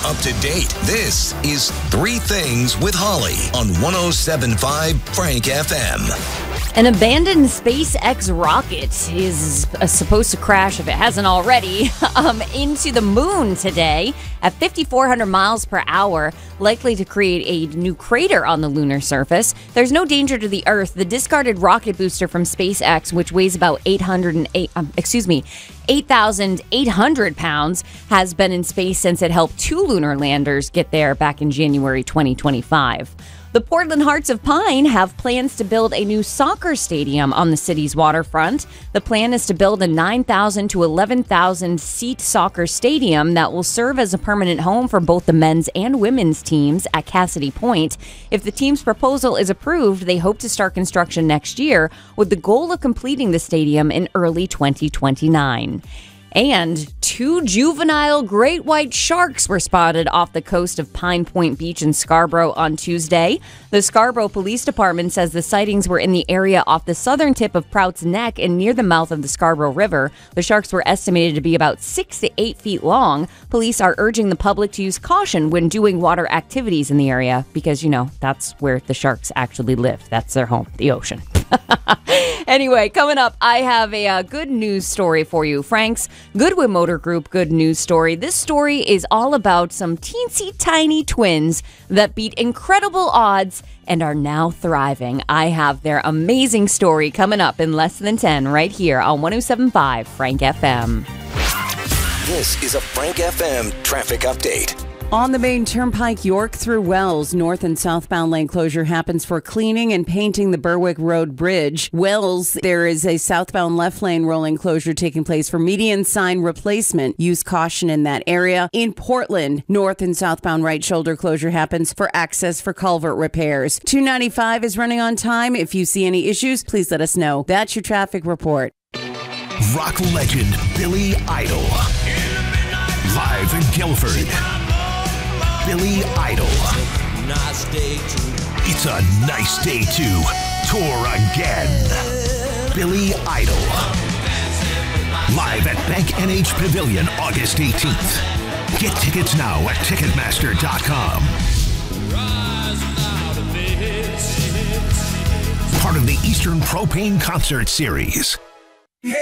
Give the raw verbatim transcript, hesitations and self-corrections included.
up to date. This is Three Things with Holly on one oh seven point five Frank F M. An abandoned SpaceX rocket is uh, supposed to crash, if it hasn't already, um, into the moon today at fifty-four hundred miles per hour, likely to create a new crater on the lunar surface. There's no danger to the Earth. The discarded rocket booster from SpaceX, which weighs about eight hundred eight, um, excuse me, eight thousand eight hundred pounds, has been in space since it helped two lunar landers get there back in January twenty twenty-five. The Portland Hearts of Pine have plans to build a new soccer stadium on the city's waterfront. The plan is to build a nine thousand to eleven thousand seat soccer stadium that will serve as a permanent home for both the men's and women's teams at Cassidy Point. If the team's proposal is approved, they hope to start construction next year with the goal of completing the stadium in early twenty twenty-nine. And two juvenile great white sharks were spotted off the coast of Pine Point Beach in Scarborough on Tuesday. The Scarborough Police Department says the sightings were in the area off the southern tip of Prout's Neck and near the mouth of the Scarborough River. The sharks were estimated to be about six to eight feet long. Police are urging the public to use caution when doing water activities in the area because, you know, that's where the sharks actually live. That's their home, the ocean. Anyway, coming up, I have a uh, good news story for you. Frank's Goodwin Motor Group good news story. This story is all about some teensy tiny twins that beat incredible odds and are now thriving. I have their amazing story coming up in less than ten right here on one oh seven point five Frank F M. This is a Frank F M traffic update. On the main turnpike, York through Wells, north and southbound lane closure happens for cleaning and painting the Berwick Road Bridge. Wells, there is a southbound left lane rolling closure taking place for median sign replacement. Use caution in that area. In Portland, north and southbound right shoulder closure happens for access for culvert repairs. two ninety-five is running on time. If you see any issues, please let us know. That's your traffic report. Rock legend Billy Idol. Live in Guilford. Billy Idol. It's a nice day to tour again. Billy Idol. Live at Bank N H Pavilion, August eighteenth. Get tickets now at Ticketmaster dot com. Part of the Eastern Propane Concert Series.